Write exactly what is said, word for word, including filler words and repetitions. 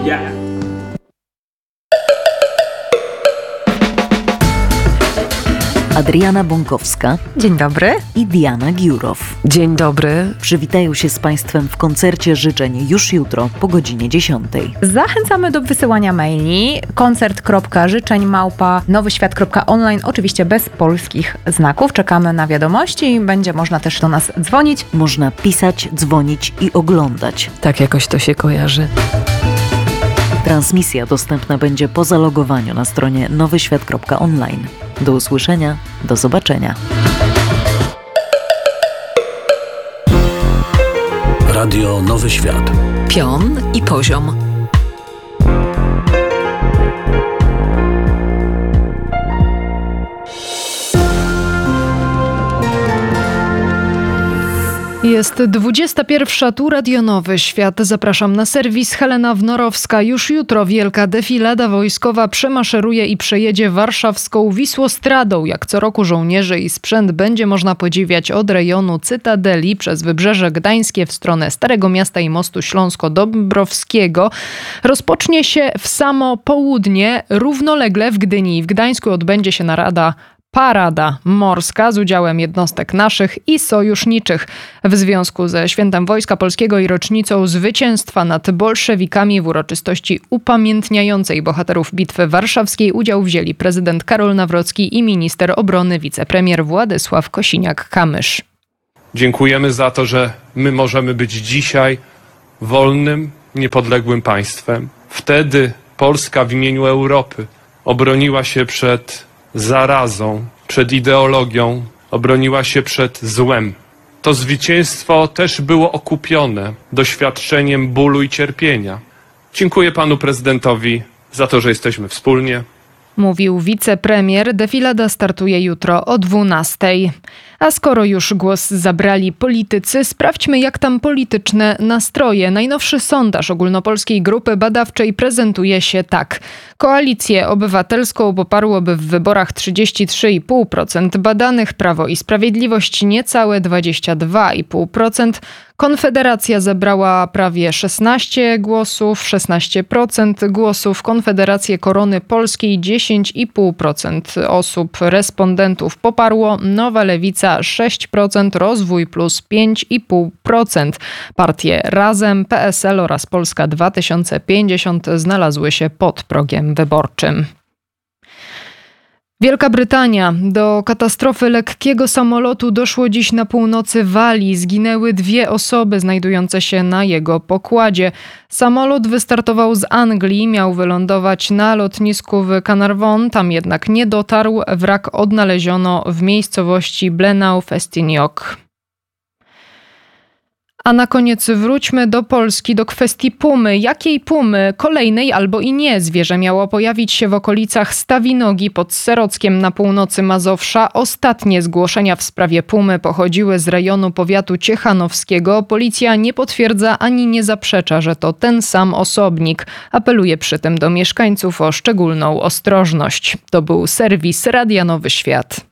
Yeah. Adriana Bąkowska. Dzień dobry. I Diana Giurow. Dzień dobry. Przywitają się z Państwem w koncercie życzeń już jutro po godzinie dziesiątej. Zachęcamy do wysyłania maili koncert.życzeń małpa nowyświat kropka online, oczywiście bez polskich znaków. Czekamy na wiadomości i będzie można też do nas dzwonić. Można pisać, dzwonić i oglądać. Tak jakoś to się kojarzy. Transmisja dostępna będzie po zalogowaniu na stronie nowyświat kropka online. Do usłyszenia, do zobaczenia. Radio Nowy Świat. Pion i poziom. Jest dwudziesta pierwsza, tu Radio Nowy Świat. Zapraszam na serwis. Helena Wnorowska. Już jutro wielka defilada wojskowa przemaszeruje i przejedzie warszawską Wisłostradą. Jak co roku żołnierze i sprzęt będzie można podziwiać od rejonu Cytadeli przez Wybrzeże Gdańskie w stronę Starego Miasta i Mostu Śląsko-Dąbrowskiego. Rozpocznie się w samo południe. Równolegle w Gdyni i w Gdańsku odbędzie się narada Parada morska z udziałem jednostek naszych i sojuszniczych. W związku ze Świętem Wojska Polskiego i rocznicą zwycięstwa nad bolszewikami w uroczystości upamiętniającej bohaterów Bitwy Warszawskiej udział wzięli prezydent Karol Nawrocki i minister obrony wicepremier Władysław Kosiniak-Kamysz. Dziękujemy za to, że my możemy być dzisiaj wolnym, niepodległym państwem. Wtedy Polska w imieniu Europy obroniła się przed zarazą, przed ideologią, obroniła się przed złem. To zwycięstwo też było okupione doświadczeniem bólu i cierpienia. Dziękuję panu prezydentowi za to, że jesteśmy wspólnie. Mówił wicepremier. Defilada startuje jutro o dwunastej. A skoro już głos zabrali politycy, sprawdźmy, jak tam polityczne nastroje. Najnowszy sondaż ogólnopolskiej grupy badawczej prezentuje się tak. Koalicję Obywatelską poparłoby w wyborach trzydzieści trzy i pół procent badanych, Prawo i Sprawiedliwość niecałe dwadzieścia dwa i pół procent. Konfederacja zebrała prawie szesnaście głosów, szesnaście procent głosów. Konfederację Korony Polskiej dziesięć i pół procent osób, respondentów poparło. Nowa Lewica sześć procent, Rozwój Plus pięć i pół procent. Partie Razem, P S L oraz Polska dwa tysiące pięćdziesiąt znalazły się pod progiem wyborczym. Wielka Brytania. Do katastrofy lekkiego samolotu doszło dziś na północy Walii. Zginęły dwie osoby znajdujące się na jego pokładzie. Samolot wystartował z Anglii, miał wylądować na lotnisku w Carnarvon, tam jednak nie dotarł. Wrak odnaleziono w miejscowości Blenau-Festiniog. A na koniec wróćmy do Polski, do kwestii pumy. Jakiej pumy? Kolejnej albo i nie. Zwierzę miało pojawić się w okolicach Stawinogi pod Serockiem na północy Mazowsza. Ostatnie zgłoszenia w sprawie pumy pochodziły z rejonu powiatu ciechanowskiego. Policja nie potwierdza ani nie zaprzecza, że to ten sam osobnik. Apeluje przy tym do mieszkańców o szczególną ostrożność. To był serwis Radia Nowy Świat.